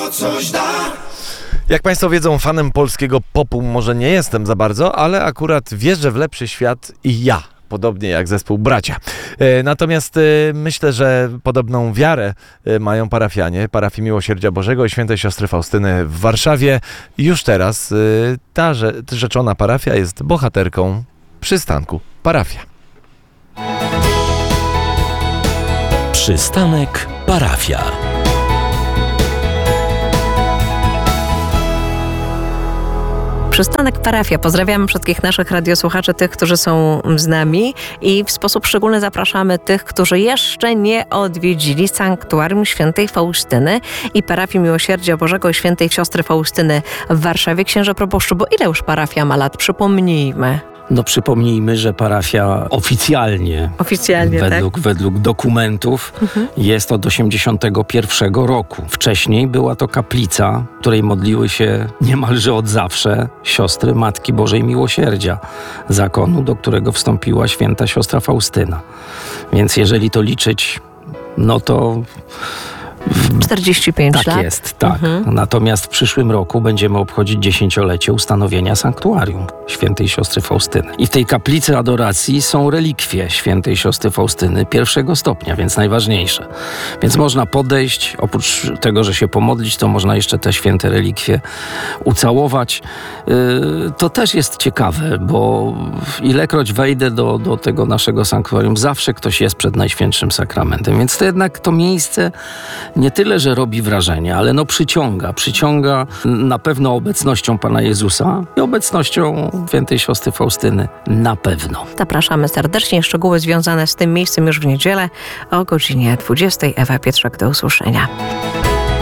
to coś da. Jak Państwo wiedzą, fanem polskiego popu może nie jestem za bardzo, ale akurat wierzę w lepszy świat i ja. Podobnie jak zespół Bracia. Natomiast myślę, że podobną wiarę mają parafianie Parafii Miłosierdzia Bożego i Świętej Siostry Faustyny w Warszawie. Już teraz ta rzeczona parafia jest bohaterką przystanku Parafia. Przystanek Parafia. Przystanek Parafia. Pozdrawiamy wszystkich naszych radiosłuchaczy, tych, którzy są z nami i w sposób szczególny zapraszamy tych, którzy jeszcze nie odwiedzili Sanktuarium Świętej Faustyny i Parafii Miłosierdzia Bożego i Świętej Siostry Faustyny w Warszawie. Księże proboszczu, bo ile już parafia ma lat? Przypomnijmy. No przypomnijmy, że parafia oficjalnie według dokumentów jest od 1981 roku. Wcześniej była to kaplica, w której modliły się niemalże od zawsze siostry Matki Bożej Miłosierdzia, zakonu, do którego wstąpiła święta siostra Faustyna. Więc jeżeli to liczyć, no to 45 lat. Tak jest, tak. Natomiast w przyszłym roku będziemy obchodzić 10-lecie ustanowienia sanktuarium Świętej Siostry Faustyny. I w tej kaplicy adoracji są relikwie Świętej Siostry Faustyny pierwszego stopnia, więc najważniejsze. Więc można podejść, oprócz tego, że się pomodlić, to można jeszcze te święte relikwie ucałować. To też jest ciekawe, bo ilekroć wejdę do tego naszego sanktuarium, zawsze ktoś jest przed Najświętszym Sakramentem. Więc to jednak to miejsce nie tyle, że robi wrażenie, ale przyciąga na pewno obecnością Pana Jezusa i obecnością Świętej Siostry Faustyny na pewno. Zapraszamy serdecznie. Szczegóły związane z tym miejscem już w niedzielę o godzinie 20. Ewa Pietrzak, do usłyszenia.